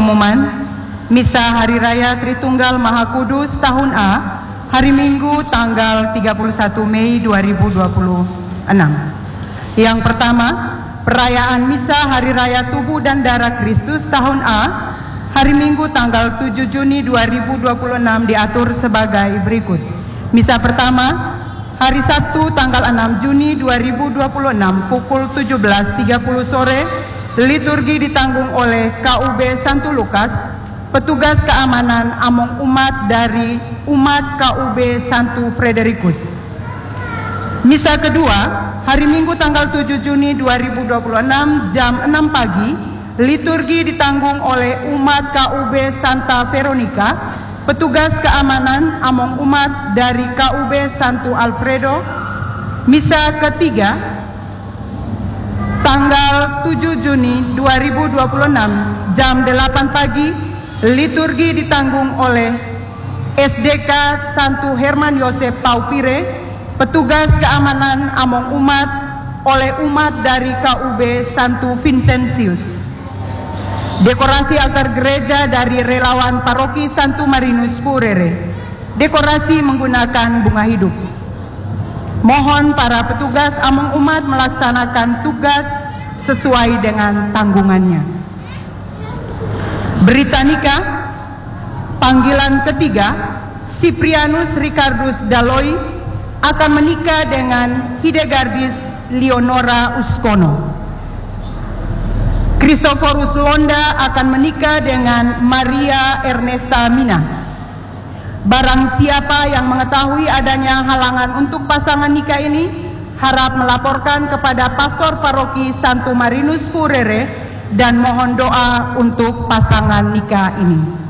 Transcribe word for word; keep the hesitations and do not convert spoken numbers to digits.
Pengumuman Misa Hari Raya Tritunggal Maha Kudus tahun A, hari Minggu tanggal tiga puluh satu Mei dua ribu dua puluh enam. Yang pertama, perayaan Misa Hari Raya Tubuh dan Darah Kristus tahun A, hari Minggu tanggal tujuh Juni dua ribu dua puluh enam diatur sebagai berikut. Misa pertama, hari Sabtu tanggal enam Juni dua ribu dua puluh enam pukul tujuh belas tiga puluh sore, liturgi ditanggung oleh K U B Santo Lukas, petugas keamanan among umat dari umat K U B Santo Fredericus. Misa kedua, hari Minggu tanggal tujuh Juni dua ribu dua puluh enam jam enam pagi, liturgi ditanggung oleh umat K U B Santa Veronica, petugas keamanan among umat dari K U B Santo Alfredo. Misa ketiga, tanggal tujuh Juni dua ribu dua puluh enam jam delapan pagi, liturgi ditanggung oleh S D K Santo Herman Yosef Paupire, petugas keamanan among umat oleh umat dari K U B Santo Vincentius. Dekorasi altar gereja dari relawan paroki Santo Marinus Purere. Dekorasi menggunakan bunga hidup. Mohon para petugas among umat melaksanakan tugas sesuai dengan tanggungannya. Berita nikah, panggilan ketiga, Cyprianus Ricardus Daloi akan menikah dengan Hidegardis Leonora Uskono. Christophorus Londa akan menikah dengan Maria Ernesta Mina. Barang siapa yang mengetahui adanya halangan untuk pasangan nikah ini, harap melaporkan kepada pastor paroki Santo Marinus Purere dan mohon doa untuk pasangan nikah ini.